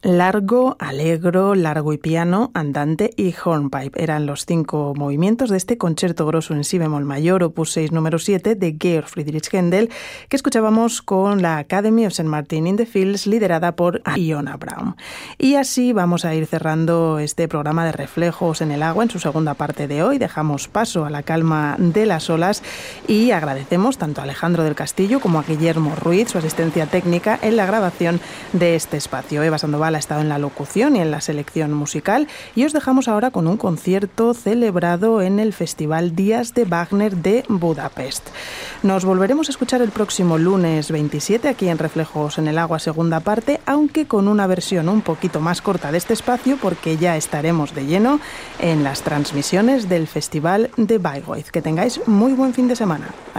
Largo, allegro, largo y piano, andante y hornpipe. Eran los 5 movimientos de este concierto grosso en si bemol mayor, opus 6, número 7, de Georg Friedrich Händel, que escuchábamos con la Academy of St. Martin in the Fields, liderada por Iona Braun. Y así vamos a ir cerrando este programa de Reflejos en el Agua en su segunda parte de hoy. Dejamos paso a la calma de las olas y agradecemos tanto a Alejandro del Castillo como a Guillermo Ruiz su asistencia técnica en la grabación de este espacio. Eva Sandoval ha estado en la locución y en la selección musical y os dejamos ahora con un concierto celebrado en el Festival Días de Wagner de Budapest. Nos volveremos a escuchar el próximo lunes 27 aquí en Reflejos en el Agua, segunda parte, aunque con una versión un poquito más corta de este espacio porque ya estaremos de lleno en las transmisiones del Festival de Bayreuth. Que tengáis muy buen fin de semana.